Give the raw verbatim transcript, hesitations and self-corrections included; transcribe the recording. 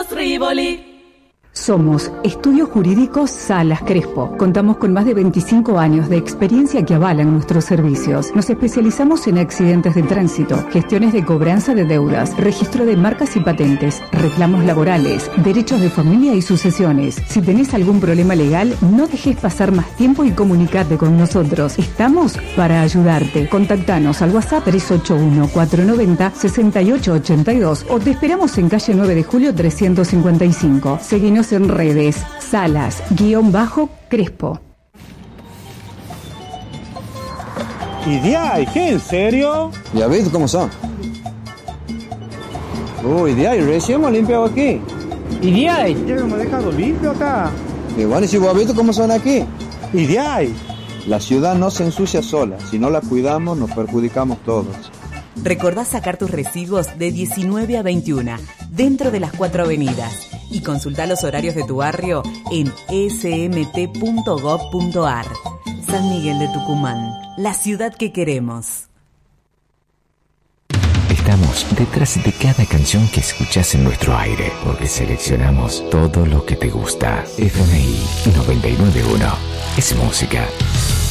Somos Rivoli. Somos Estudios Jurídicos Salas Crespo. Contamos con más de veinticinco años de experiencia que avalan nuestros servicios. Nos especializamos en accidentes de tránsito, gestiones de cobranza de deudas, registro de marcas y patentes, reclamos laborales, derechos de familia y sucesiones. Si tenés algún problema legal, no dejes pasar más tiempo y comunicate con nosotros. Estamos para ayudarte. Contactanos al WhatsApp tres ocho uno, cuatro nueve cero, seis ocho ocho dos o te esperamos en calle nueve de julio trescientos cincuenta y cinco. Seguinos en redes, Salas, guión bajo, Crespo. ¿Y de ahí? ¿Qué? ¿En serio? Ya ves cómo son. Uy, de ahí, recién hemos limpiado aquí. ¿Y de ahí? Ya hemos dejado limpio acá. Y bueno, ¿y si vos has visto cómo son aquí? ¿Y de ahí? La ciudad no se ensucia sola. Si no la cuidamos, nos perjudicamos todos. Recordá sacar tus residuos de diecinueve a veintiuna, dentro de las cuatro avenidas. Y consultá los horarios de tu barrio en s m t punto gov punto a r. San Miguel de Tucumán, la ciudad que queremos. Estamos detrás de cada canción que escuchás en nuestro aire, porque seleccionamos todo lo que te gusta. F M I noventa y nueve punto uno es música.